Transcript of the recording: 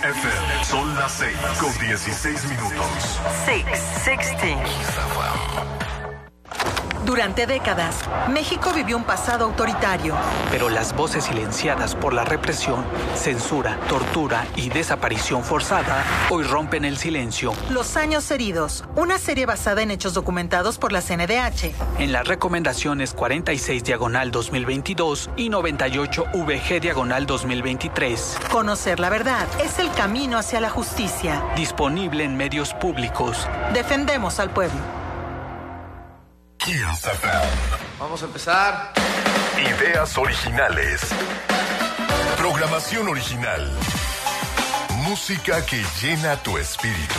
FM. Son las 6:16. 6:16. Durante décadas, México vivió un pasado autoritario. Pero las voces silenciadas por la represión, censura, tortura y desaparición forzada hoy rompen el silencio. Los años heridos, una serie basada en hechos documentados por la CNDH. En las recomendaciones 46/2022 y 98/VG/2023. Conocer la verdad es el camino hacia la justicia. Disponible en medios públicos. Defendemos al pueblo. Kills FM. Vamos a empezar. Ideas originales. Programación original. Música que llena tu espíritu.